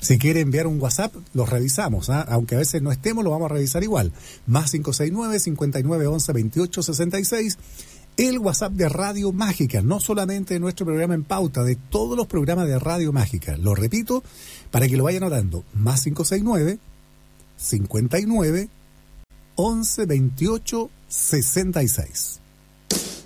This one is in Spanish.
Si quiere enviar un WhatsApp, lo revisamos, ¿ah? Aunque a veces no estemos, lo vamos a revisar igual. Más 569-5911-2866. El WhatsApp de Radio Mágica, no solamente de nuestro programa En Pauta, de todos los programas de Radio Mágica. Lo repito, para que lo vayan notando. Más 569-59-11-28-66.